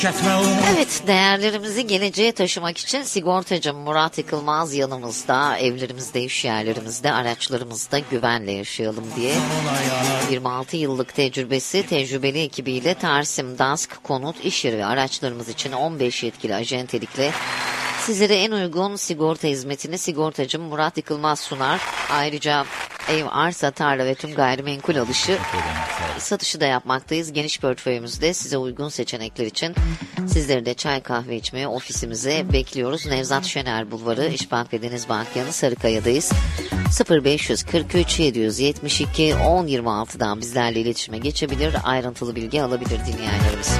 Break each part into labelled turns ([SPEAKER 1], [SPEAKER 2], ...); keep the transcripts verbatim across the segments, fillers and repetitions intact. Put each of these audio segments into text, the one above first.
[SPEAKER 1] Evet, değerlerimizi geleceğe taşımak için sigortacı Murat Yıkılmaz yanımızda, evlerimizde, iş yerlerimizde, araçlarımızda güvenle yaşayalım diye. yirmi altı yıllık tecrübesi, tecrübeli ekibiyle Tarsim, Dask, Konut, iş yeri ve araçlarımız için on beş yetkili acentelikle sizlere en uygun sigorta hizmetini sigortacı Murat Yıkılmaz sunar. Ayrıca ev, arsa, tarla ve tüm gayrimenkul alışı, satışı da yapmaktayız. Geniş portföyümüzde size uygun seçenekler için sizleri de çay kahve içmeye ofisimize bekliyoruz. Nevzat Şener Bulvarı, İşbank ve Denizbank yanı Sarıkaya'dayız. sıfır beş kırk üç yedi yetmiş iki on yirmi altıdan bizlerle iletişime geçebilir, ayrıntılı bilgi alabilir dinleyenlerimiz.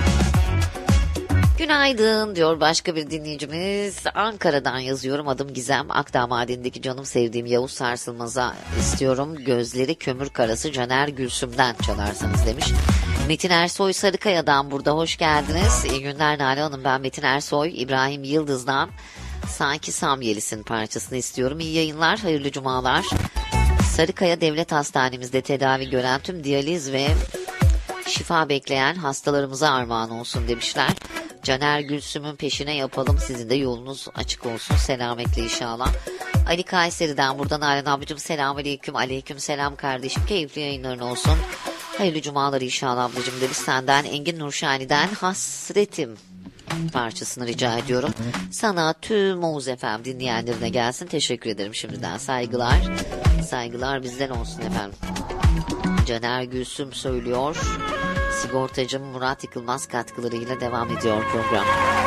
[SPEAKER 1] Günaydın diyor başka bir dinleyicimiz. Ankara'dan yazıyorum. Adım Gizem. Akdağ Madenindeki canım sevdiğim Yavuz Sarsılmaz'a istiyorum. Gözleri kömür karası Caner Gülsüm'den çalarsanız demiş. Metin Ersoy Sarıkaya'dan burada, hoş geldiniz. İyi günler Nale Hanım, ben Metin Ersoy. İbrahim Yıldız'dan Sanki Samyelis'in parçasını istiyorum. İyi yayınlar, hayırlı cumalar. Sarıkaya Devlet Hastanemizde tedavi gören tüm diyaliz ve şifa bekleyen hastalarımıza armağan olsun demişler. Caner Gülsüm'ün peşine yapalım. Sizin de yolunuz açık olsun. Selametle inşallah. Ali Kayseri'den buradan Alen abicim selamünaleyküm. Aleyküm selam kardeşim. Keyifli yayınların olsun. Hayırlı cumalar inşallah ablacığım demiş. Senden Engin Nurşani'den Hasretim parçasını rica ediyorum. Sana tüm Oğuz Efem dinleyenlerine gelsin. Teşekkür ederim şimdiden. Saygılar. Saygılar bizden olsun efendim. Caner Gülsüm söylüyor. Sigortacım Murat Yıkılmaz katkılarıyla devam ediyor program.